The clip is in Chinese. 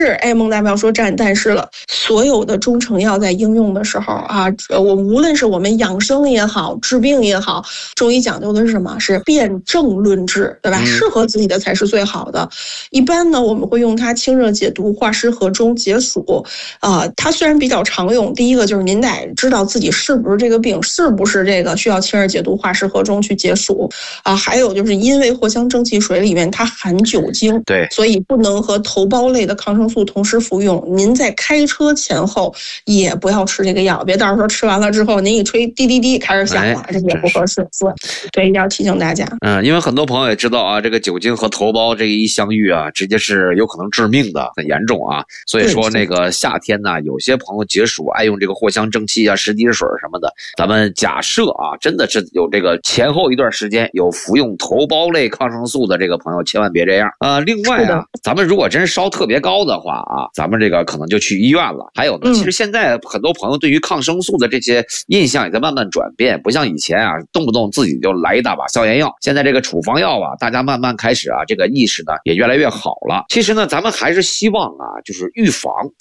孟代表说但是了，所有的中成药在应用的时候啊，无论是我们养生也好，治病也好，中医讲究的是什么？是辨证论治，对吧？适合自己的才是最好的。一般呢，我们会用它清热解毒、化湿和中、解暑。它虽然比较常用，第一个就是您得知道自己是不是这个病，是不是这个需要清热解毒、化湿和中去解暑啊。还有就是因为藿香正气水里面它含酒精， 对， 所以不能和头孢类的抗生素同时服用。您在开车前后也不要吃这个药，别到时候吃完了之后您一吹滴滴滴开始响了，这也不合适。对，一定要提醒大家。 因为很多朋友也知道啊，这个酒精和头孢这一相遇啊，直接是有可能致命的，很严重啊。所以说那个夏天呢，有些朋友解暑爱用这个藿香正气啊、石滴水什么的。咱们假设啊，真的是有这个前后一段时间有服用头孢类抗生素的这个朋友，千万别这样。另外啊，咱们如果真烧特别高的话啊，咱们这个可能就去医院了。还有呢，其实现在很多朋友对于抗生素的这些印象也在慢慢转变，不像以前啊，动不动自己就来一大把消炎药。现在这个处方药啊，大家慢慢开始啊，这个意识呢也越来越好了。其实呢，咱们还是希望啊，就是预防